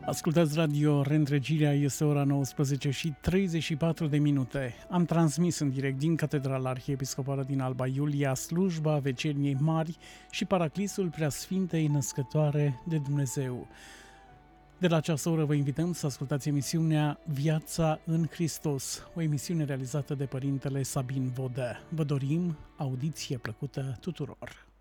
Ascultați Radio Reîntregirea, este ora 19 și 34 de minute. Am transmis în direct din Catedrala Arhiepiscopală din Alba Iulia slujba Vecerniei Mari și Paraclisul Preasfintei Născătoare de Dumnezeu. De la această oră vă invităm să ascultați emisiunea Viața în Hristos, o emisiune realizată de Părintele Sabin Vodă. Vă dorim audiție plăcută tuturor!